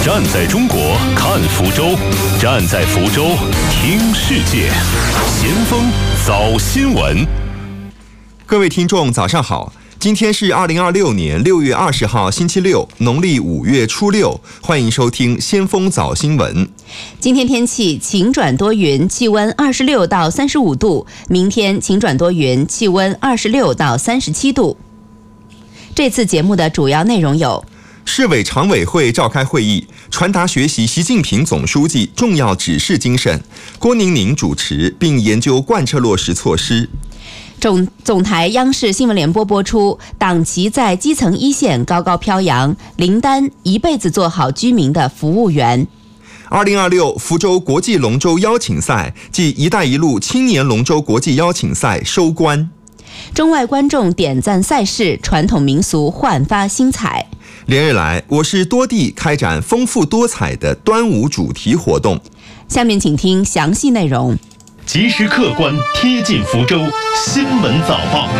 站在中国看福州，站在福州听世界。先锋早新闻。 各位听众早上好，今天是2026年6月20号星期六，农历5月初6，欢迎收听先锋早新闻。 今天天气晴转多云，气温26到35度，明天晴转多云，气温26到37度。这次节目的主要内容有： 市委常委会召开会议，传达学习习近平总书记重要指示精神，郭宁宁主持并研究贯彻落实措施。 总台央视新闻联播播出，党旗在基层一线高高飘扬，林丹一辈子做好居民的服务员。 2026福州国际龙舟邀请赛暨“一带一路”青年龙舟国际邀请赛收官。 中外观众点赞赛事，传统民俗焕发新彩。 连日来，我市多地开展丰富多彩的端午主题活动。 下面请听详细内容。 及时客观贴近福州新闻早报。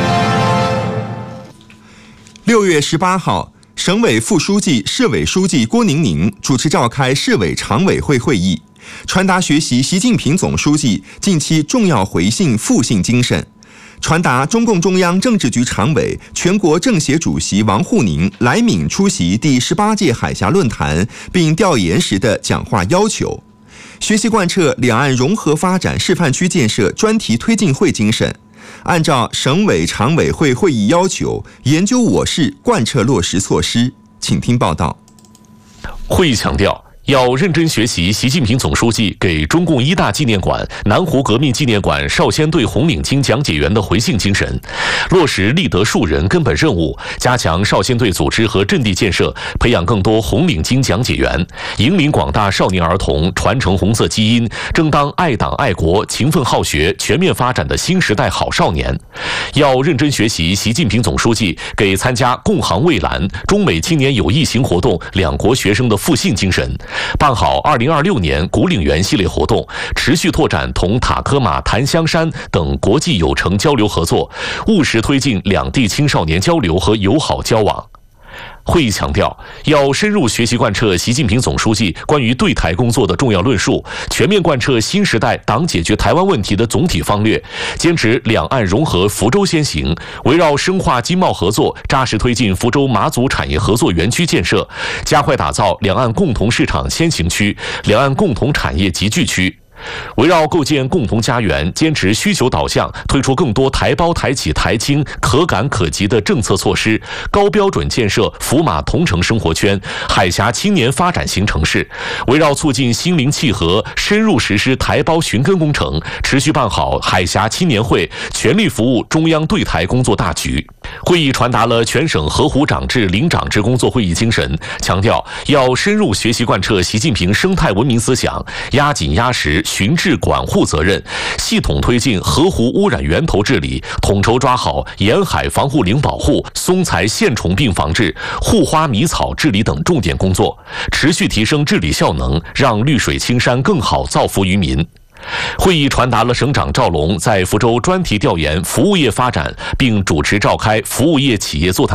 6月18号，省委副书记、市委书记郭宁宁主持召开市委常委会会议，传达学习习近平总书记近期重要回信复信精神，传达中共中央政治局常委、全国政协主席王沪宁来闽出席第18届海峡论坛并调研时的讲话要求，学习贯彻两岸融合发展示范区建设专题推进会精神，按照省委常委会会议要求，研究我市贯彻落实措施。请听报道。 会议强调，要认真学习习近平总书记给中共一大纪念馆、南湖革命纪念馆少先队红领巾讲解员的回信精神，落实立德树人根本任务，加强少先队组织和阵地建设，培养更多红领巾讲解员，引领广大少年儿童传承红色基因，争当爱党爱国、勤奋好学、全面发展的新时代好少年。要认真学习习近平总书记给参加共航蔚蓝、中美青年友谊行活动两国学生的复信精神，办好2026年古岭园系列活动，持续拓展同塔科马、檀香山等国际有成交流合作，务实推进两地青少年交流和友好交往。会议强调，要深入学习贯彻习近平总书记关于对台工作的重要论述，全面贯彻新时代党解决台湾问题的总体方略，坚持两岸融合福州先行，围绕深化经贸合作，扎实推进福州马祖产业合作园区建设，加快打造两岸共同市场先行区、两岸共同产业集聚区。围绕构建共同家园，坚持需求导向，推出更多台胞台企台青可感可及的政策措施，高标准建设福马同城生活圈、海峡青年发展型城市。围绕促进心灵契合，深入实施台胞寻根工程，持续办好海峡青年会，全力服务中央对台工作大局。会议传达了全省河湖长制领长制工作会议精神，强调要深入学习贯彻习近平生态文明思想，压紧压实巡治管护责任，系统推进河湖污染源头治理，统筹抓好沿海防护林保护、松材线虫病防治、护花迷草治理等重点工作，持续提升治理效能，让绿水青山更好造福于民。会议传达了省长赵龙在福州专题调研服务业发展，并主持召开服务业企业座谈